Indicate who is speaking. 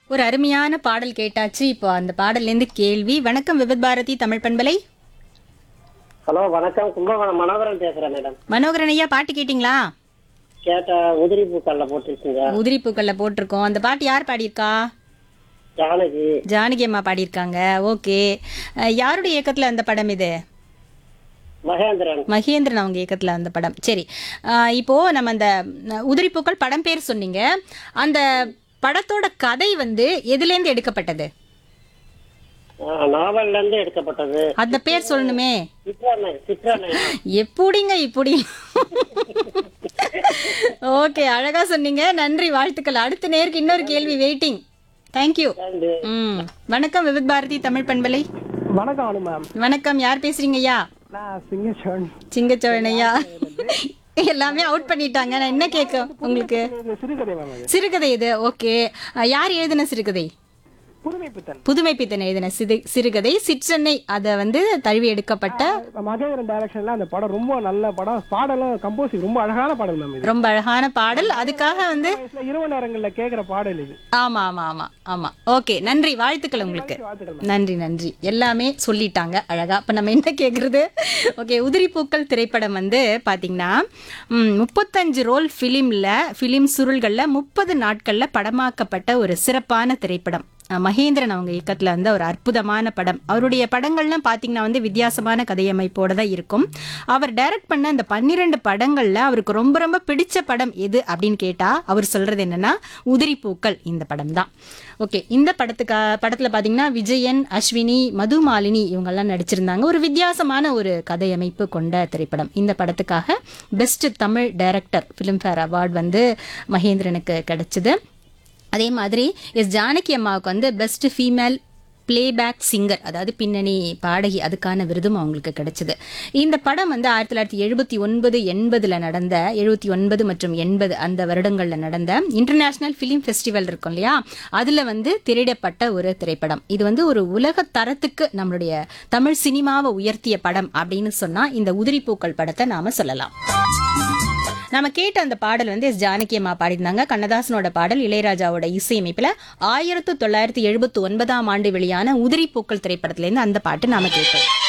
Speaker 1: ஒரு அருமையான பாடல் கேட்டாச்சு. இப்போ அந்த பாடல்ல இருந்து கேள்வி. வணக்கம் விவித் பாரதி தமிழ் பண்பலை.
Speaker 2: ஹலோ வணக்கம், கும்பகோணம் மனோகரன் பேசுறேன் மேடம்.
Speaker 1: மனோகரன் ஐயா, பாட்டு கேட்டிங்களா?
Speaker 2: கேட்ட உதிரி பூக்கள்ல போட்டுருக்கீங்க.
Speaker 1: உதிரி பூக்கள்ல போட்டிருக்கோம். அந்த பாட்டு யார் பாடியிருக்கா?
Speaker 2: ஜானகி.
Speaker 1: ஜானகி அம்மா பாடியிருக்காங்க. ஓகே. யாருடைய இயக்கத்துல அந்த படம் இது?
Speaker 2: மகேந்திரன்.
Speaker 1: மகேந்திரன் அவங்க இயக்கத்துல அந்த படம். சரி, இப்போ நம்ம அந்த உதிரி பூக்கள் படம் பேர் சொன்னீங்க. அந்த படத்தோட கதை வந்து எதுல இருந்து எடுக்கப்பட்டது?
Speaker 2: நாவல்ல இருந்து எடுக்கப்பட்டது.
Speaker 1: அந்த பேர் சொல்லணுமே.
Speaker 2: சித்ரானை.
Speaker 1: எப்படிங்க இப்படி? ஓகே, அழகா சொன்னீங்க. நன்றி, வாழ்த்துக்கள். அடுத்த நேருக்கு இன்னொரு கேள்வி வெயிட்டிங். தேங்க்யூ. வணக்கம் விவித் பாரதி தமிழ் பண்பலை.
Speaker 3: வணக்கம் அனு மேம்.
Speaker 1: வணக்கம், யார் பேசுறீங்க ஐயா?
Speaker 3: நான் சிங்கச்சோழன்.
Speaker 1: சிங்கச்சோழன் ஐயா, எல்லாமே அவுட் பண்ணிட்டாங்க. நான் என்ன கேட்க உங்களுக்கு?
Speaker 3: சிறுகதை மேம். அது
Speaker 1: சிறுகதை இது. ஓகே, யார் எழுதின சிறுகதை?
Speaker 3: புதுமைப்பித்தன்.
Speaker 1: புதுமைப்பித்தன் எழுதின சிறுகதை. சிற்றென்னை அதை வந்து தழுவி எடுக்கப்பட்ட
Speaker 3: மகேந்திரன் டைரக்ஷன்ல அந்த படம் ரொம்ப நல்ல படம். பாடலும் கம்போசிங் ரொம்ப அழகான பாடல் மேம். இது
Speaker 1: ரொம்ப அழகான பாடல். அதுக்காக வந்து
Speaker 3: இரவு நேரங்கள்ல கேக்குற பாடல் இது.
Speaker 1: ஆமா ஆமா ஆமா ஆமா. ஓகே, நன்றி, வாழ்த்துக்கள் உங்களுக்கு. நன்றி நன்றி, எல்லாமே சொல்லிட்டாங்க அழகா. இப்ப நம்ம என்ன கேக்குறது? ஓகே, உதிரி பூக்கள் திரைப்படம் வந்து பாத்தீங்கன்னா 35 ரோல் பிலிம் சுருள்கள்ல 30 நாட்கள்ல படமாக்கப்பட்ட ஒரு சிறப்பான திரைப்படம். மகேந்திரன் அவங்க இயக்கத்துல வந்து ஒரு அற்புதமான படம். அவருடைய படங்கள்லாம் பாத்தீங்கன்னா வந்து வித்தியாசமான கதையமைப்போட தான் இருக்கும். அவர் டைரக்ட் பண்ண அந்த 12 படங்கள்ல அவருக்கு ரொம்ப ரொம்ப பிடிச்ச படம் எது அப்படின்னு கேட்டா அவர் சொல்றது என்னன்னா உதிரி பூக்கள் இந்த படம் தான். ஓகே, இந்த படத்துல பாத்தீங்கன்னா விஜயன், அஸ்வினி, மதுமாலினி இவங்கெல்லாம் நடிச்சிருந்தாங்க. ஒரு வித்தியாசமான ஒரு கதையமைப்பு கொண்ட திரைப்படம். இந்த படத்துக்காக best Tamil director Filmfare award வந்து மகேந்திரனுக்கு கிடைச்சது. அதே மாதிரி ஜானகி அம்மாவுக்கு வந்து பெஸ்ட் ஃபீமேல் பிளேபேக் சிங்கர், அதாவது பின்னணி பாடகி, அதுக்கான விருதும் அவங்களுக்கு கிடைச்சது. இந்த படம் வந்து 1979, 80 நடந்த 79 மற்றும் 80 அந்த வருடங்கள்ல நடந்த இன்டர்நேஷனல் ஃபிலிம் ஃபெஸ்டிவல் இருக்கும் இல்லையா, அதுல வந்து திரையிடப்பட்ட ஒரு திரைப்படம். இது வந்து ஒரு உலக தரத்துக்கு நம்மளுடைய தமிழ் சினிமாவை உயர்த்திய படம் அப்படின்னு சொன்னா இந்த உதிரி பூக்கள் படத்தை நாம சொல்லலாம். நம்ம கேட்ட அந்த பாடல் வந்து ஜானகி அம்மா பாடினாங்க. கண்ணதாசனோட பாடல் இளையராஜாவோட இசையமைப்புல 1979 வெளியான உதிரி பூக்கள் திரைப்படத்திலிருந்து அந்த பாட்டு நாம கேட்டோம்.